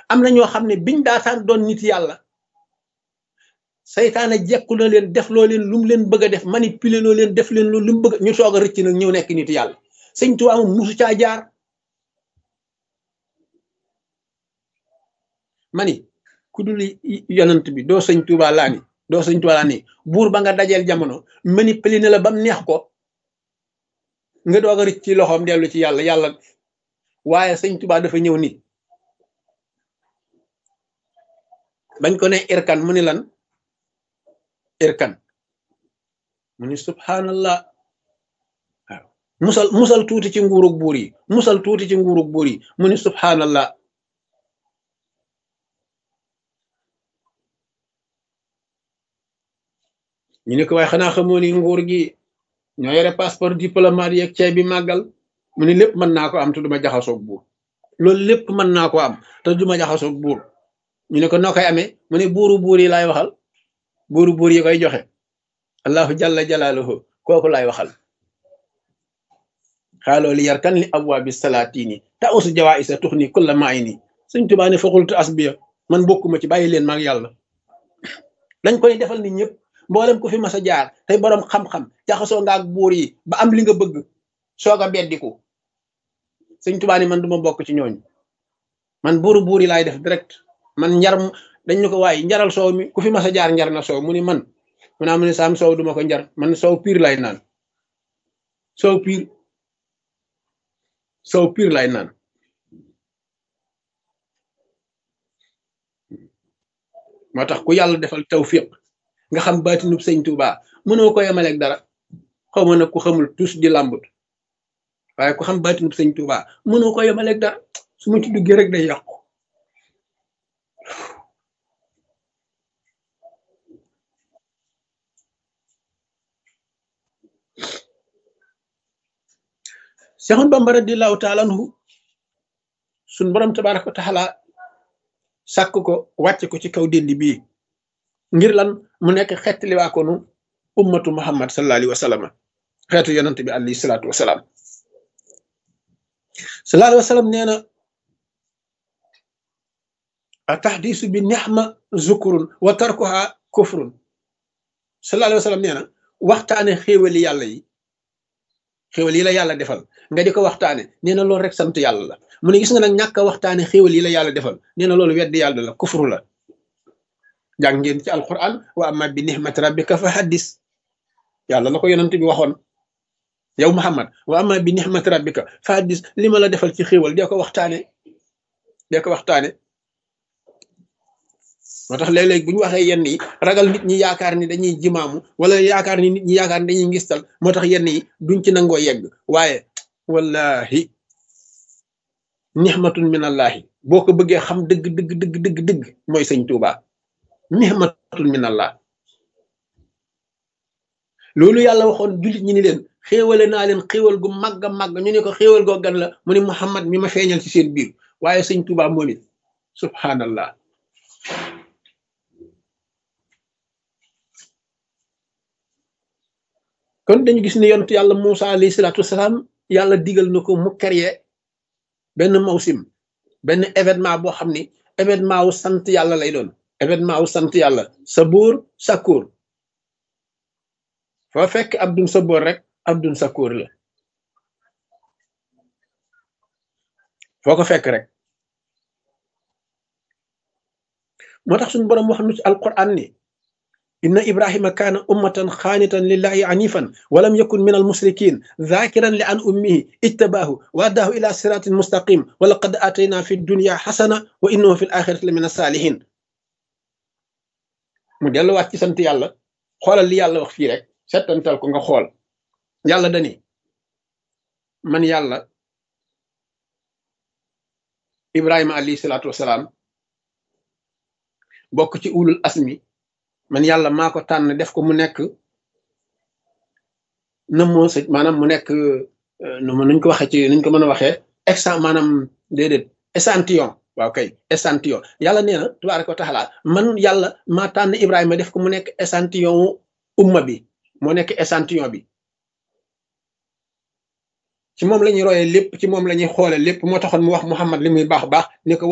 am na ñoo xam ne biñ daataan doon nit yàlla saytaane jekku na leen def loo leen lu mu leen bëgg a def manipuler loo leen def leen lu mu bëgg ñu soog a rëcc nag ñëw nekk nit yàlla sëñ Tuubaa moom musu caa jaar mani ku dul yonent bi doo sëñ Tuubaa laa ni doo sëñ Tuubaa laa ni buur ba nga dajeel jamono manipuler na la bam neex ko nga doog a rëcc ci loxoom dellu ci yàlla yàlla waaye sëñ Tuubaa dafa ñëw nit bañ ko ne irkan mu ni lan irkan mu ni subhanallah waaw musal tuuti ci nguurug buur yi musal tuuti ci nguurug buur yi mu ni subhanallah ñu ne ko waaye xanaa xamoo ni nguur gi ñoo yore passeport diplomate yeeg ceeb bi màggal mu ni lépp mën naa ko am te duma jaxasoog buur loolu lépp mën naa ko am te duma jaxasoog buur ñu ne ko noo koy amee mu ne buuru buur yi laay waxal buuru buur yi koy joxe allahu jalla jalaaluhu kooku laay waxal xaaloo li yarkan li abwaabi salaatini ta usu jawaa isa tux ni kulla maa yi nii Sëñ Tuubaa ne faxultu asbiya man bokkuma ci bàyyi leen maag yàlla dañ koy defal nit ñëpp mboolem ku fi mas a jaar tey boroom xam-xam jaxasoo nga ak buur yi ba am li nga bëgg soog a beddiku Sëñ Tuubaa ni man duma bokk ci ñooñu man buuru buur yi laay def direct man njar dañ ñu ko waaye njaral soow mi ku fi mas a jaar njar na soow mu ni man mu naa mu ne saam soow duma ko njar man soow piir lay naan soow piir lay naan moo tax ku yàlla defal tawfiq nga xam baatinub Sëñ Tuubaa mënoo ko yemaleeg dara xaw ma nag ku xamul tus di làmbut waaye ku xam baatinub Sëñ Tuubaa mënoo ko yemaleeg dara su ma ci duggee rek day yàqu Seexul Bamba radiyallaahu taala anhu suñ borom tabaaraka wa taala sàkk ko wàcce ko ci kaw déndi bii ngir lan mu nekk xeet li waa konu ummatu Muhammad sallallahu alayhi wa sallam xeetu yonent bi alayhi salaatu wa salaam sallallahu alayhi wa sallam nee na a tahdiisu bi nixma zukurun wa tarkuha kufrun sallallahu alayhi wa sallam nee na waxtaane xéewali yàlla yi xéewal yi la yàlla defal nga di ko waxtaane nee na loolu rek sant yàlla la mu ne gis nga nag ñàkk a waxtaane xéewal yi la yàlla defal nee na loolu weddi yàlla la kufru la jàng ngeen ci alquran wa amma bi nihmati rabbika fa haddis yàlla la ko yonent bi waxoon yow Muhammad wa amma bi nihmati rabbika fa haddis li ma la defal ci xéewal dee ko waxtaane moo tax léeg-léeg bu ñu waxee yenn yi ragal nit ñi yaakaar ni dañuy jimaamu wala yaakaar ni nit ñi yaakaar ni dañuy ngistal moo tax yenn yi duñ ci nangoo yegg waaye wallahi nixmatun min allahi boo ko bëggee xam dëgg mooy Sëñ Tuubaa nixmatun min allah loolu yàlla waxoon jullit ñi ni leen xéewale naa leen xéewal gu màgg a màgg ñu ne ko xéewal goo gan la mu ne Muhammad mi ma feeñal ci seen biir waaye Sëñ Tuubaa moom it subhanallah kon dañu gis ne yonent yàlla Muusa alayhi salaatu wasalaam yàlla digal na ko mu créer benn mawsim benn événement boo xam ni événement wu sant yàlla lay doon événement wu sant yàlla sabuur sakuur foo fekk abdun sabuur rek abdun sakuur la foo ko fekk rek moo tax suñu boroom wax nu ci alquran ni inna ibrahima kaana ummatan xaanitan lillahi anifan walam yakun min almusrikin zakiran li an ummihi ijtabaahu wa addaahu ila siratin mustaqim wa laqad atayna fi dunya xasana wa innahu fi l axirati la min asalihin mu delluwaat ci sant yàlla xoolal li yàlla wax fii rek settantal ko nga xool yàlla dani man yàlla ibrahima alayhi salaatu wasalaam bokk ci ulul asmi man yàlla maa ko tànn def ko mu nekk na moo sëj maanaam mu nekk nuñ ko waxee ci nuñ ko mën a waxee maanaam déedéet échantillon waaw kay échantillon yàlla nee na tabaaraka wa taala man yàlla maa tànn Ibrahima def ko mu nekk échantillon umma bi moo nekk échantillon bi ci moom la ñuy royee lépp ci moom la ñuy xoole lépp moo taxoon mu wax Muhammad li muy baax ne ko